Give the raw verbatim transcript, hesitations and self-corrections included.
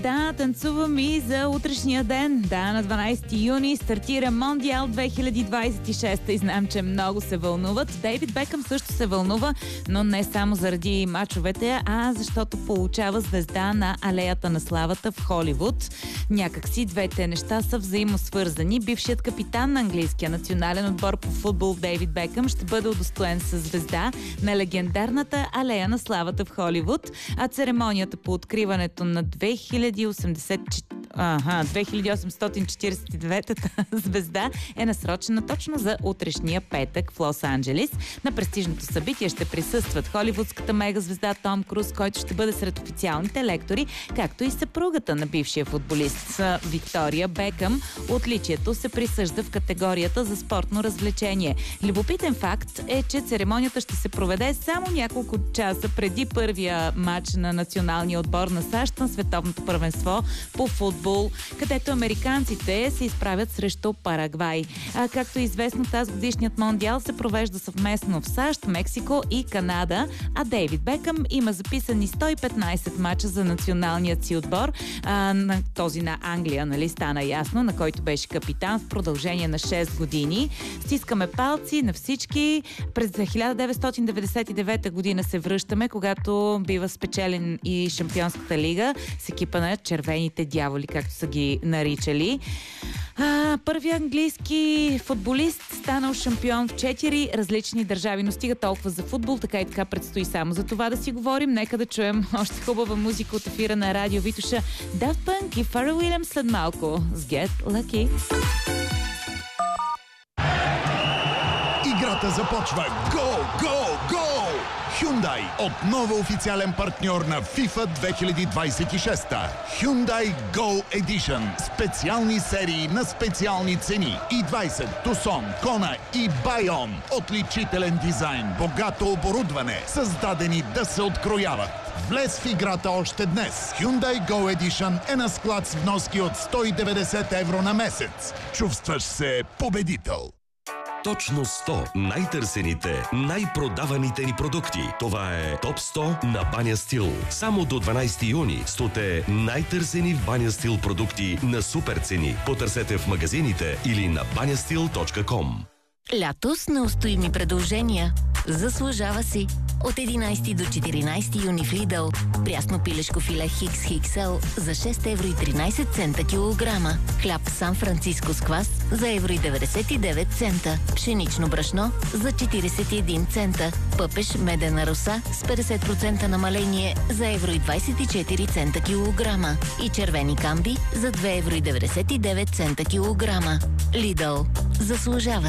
Да, танцувам и за утрешния ден. Да, на дванайсети юни стартира Мондиал две хиляди двайсет и шеста и знам, че много се вълнуват. Дейвид Бекъм също се вълнува, но не само заради мачовете, а защото получава звезда на алеята на славата в Холивуд. Някакси двете неща са взаимосвързани. Бившият капитан на английския национален отбор по футбол Дейвид Бекъм ще бъде удостоен със звезда на легендарната алея на славата в Холивуд, а церемонията по откриването на две хиляди и осемдесет Ага, две хиляди осемстотин четирийсет и девета звезда е насрочена точно за утрешния петък в Лос-Анджелис. На престижното събитие ще присъстват холивудската мегазвезда Том Круз, който ще бъде сред официалните лектори, както и съпругата на бившия футболист Виктория Бекъм. Отличието се присъжда в категорията за спортно развлечение. Любопитен факт е, че церемонията ще се проведе само няколко часа преди първия матч на националния отбор на САЩ на световното първенство по футбол, където американците се изправят срещу Парагвай. А, както е известно, тази годишният мондиал се провежда съвместно в САЩ, Мексико и Канада, а Дейвид Бекъм има записани сто и петнайсет мача за националният си отбор, а, на този на Англия, нали стана ясно, на който беше капитан в продължение на шест години. Стискаме палци на всички. През хиляда деветстотин деветдесет и девета година се връщаме, когато бива спечелен и Шампионската лига с екипа на червените дяволи, както са ги наричали. А, първият английски футболист станал шампион в четири различни държави, но стига толкова за футбол, така и така предстои само за това да си говорим. Нека да чуем още хубава музика от ефира на Радио Витоша. Daft Punk и Pharrell Williams след малко с Get Lucky. Играта започва. Гол, гол, гол! Hyundai отново официален партньор на FIFA две хиляди двайсет и шеста. Hyundai Go Edition. Специални серии на специални цени. и двайсет, Tucson, Kona и Bayon. Отличителен дизайн, богато оборудване, създадени да се открояват. Влез в играта още днес. Hyundai Go Edition е на склад с вноски от сто и деветдесет евро на месец. Чувстваш се победител. Точно сто най-търсените, най-продаваните ни продукти. Това е Топ сто на Баня Стил. Само до дванайсети юни стоте най-търсени в Баня Стил продукти на супер цени. Потърсете в магазините или на банястил точка ком. Лято с неустоими предложения. Заслужава си. От единайсети до четиринайсети юни в Lidl. Прясно пилешко филе Хикс Икс Ел за шест евро и тринайсет цента килограма. Хляб Сан Франциско с квас за евро и деветдесет и девет цента. Пшенично брашно за четирийсет и един цента. Пъпеш медена роса с петдесет процента намаление за евро и двайсет и четири цента килограма. И червени камби за две евро и деветдесет и девет цента килограма. Lidl. Заслужава